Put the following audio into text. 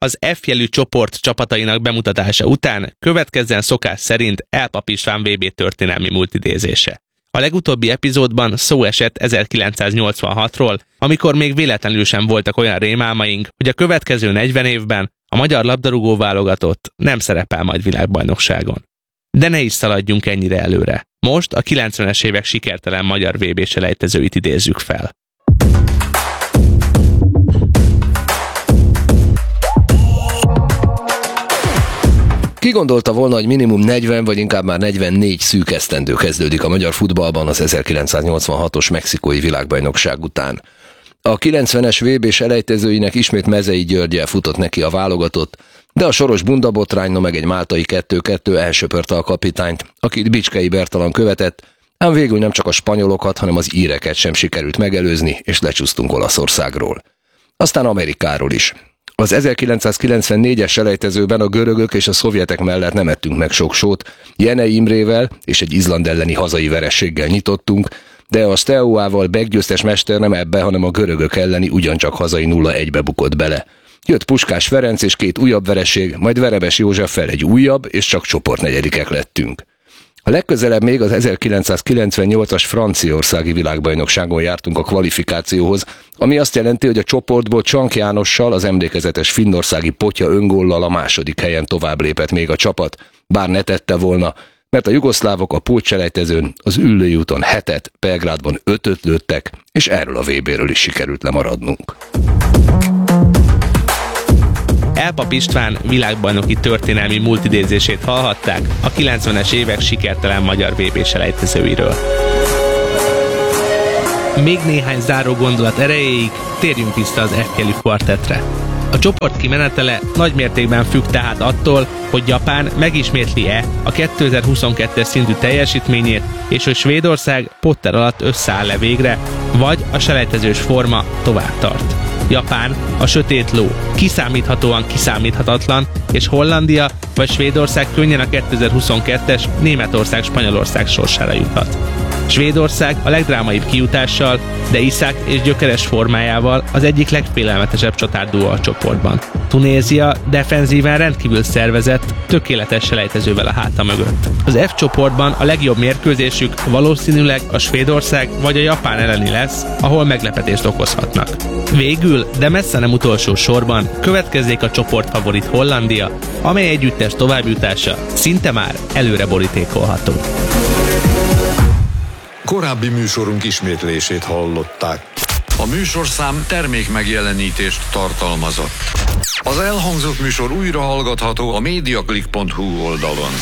Az F jelű csoport csapatainak bemutatása után következzen szokás szerint Elpap István VB történelmi múltidézése. A legutóbbi epizódban szó esett 1986-ról, amikor még véletlenül sem voltak olyan rémálmaink, hogy a következő 40 évben a magyar labdarúgó válogatott nem szerepel majd világbajnokságon. De ne is szaladjunk ennyire előre. Most a 90-es évek sikertelen magyar VB-selejtezőit idézzük fel. Ki gondolta volna, hogy minimum 40 vagy inkább már 44 szűk esztendő kezdődik a magyar futballban az 1986-os mexikói világbajnokság után. A 90-es VB-selejtezőinek ismét Mezei Györggyel futott neki a válogatott, de a soros bundabotrány, meg egy máltai 2-2 elsöpörte a kapitányt, akit Bicskei Bertalan követett, ám végül nem csak a spanyolokat, hanem az íreket sem sikerült megelőzni, és lecsúsztunk Olaszországról. Aztán Amerikáról is. Az 1994-es selejtezőben a görögök és a szovjetek mellett nem ettünk meg sok sót, Jenei Imrével és egy Izland elleni hazai vereséggel nyitottunk, de a Steaua-val beggyőztes mester nem ebbe, hanem a görögök elleni ugyancsak hazai 0-1-be bukott bele. Jött Puskás Ferenc és 2 újabb vereség, majd Verebes Józseffel egy újabb, és csak csoportnegyedikek lettünk. A legközelebb még az 1998-as franciaországi világbajnokságon jártunk a kvalifikációhoz, ami azt jelenti, hogy a csoportból Csank Jánossal, az emlékezetes finnországi Potya öngóllal a második helyen tovább lépett még a csapat, bár ne tette volna, mert a jugoszlávok a pótselejtezőn az Üllői úton 7-et, Belgrádban 5-öt lőttek, és erről a VB-ről is sikerült lemaradnunk. Elpap István világbajnoki történelmi múltidézését hallhatták a 90-es évek sikertelen magyar VB-selejtezőiről. Még néhány záró gondolat erejéig térjünk vissza az F jelű kvartettre. A csoport kimenetele nagy mértékben függ tehát attól, hogy Japán megismétli-e a 2022-es szintű teljesítményét, és hogy Svédország Potter alatt összeáll-e végre, vagy a selejtezős forma tovább tart. Japán, a sötét ló, kiszámíthatóan kiszámíthatatlan, és Hollandia vagy Svédország könnyen a 2022-es Németország-Spanyolország sorsára juthat. Svédország a legdrámaibb kijutással, de iszák és gyökeres formájával az egyik legfélelmetesebb csatárduó a csoportban. Tunézia defenzíven rendkívül szervezett, tökéletes selejtezővel a háta mögött. Az F csoportban a legjobb mérkőzésük valószínűleg a Svédország vagy a Japán elleni lesz, ahol meglepetést okozhatnak. Végül, de messze nem utolsó sorban következzék a csoportfavorit Hollandia, amely együttes továbbjutása szinte már előre borítékolható. Korábbi műsorunk ismétlését hallották. A műsorszám termékmegjelenítést tartalmazott. Az elhangzott műsor újra hallgatható a mediaclick.hu oldalon.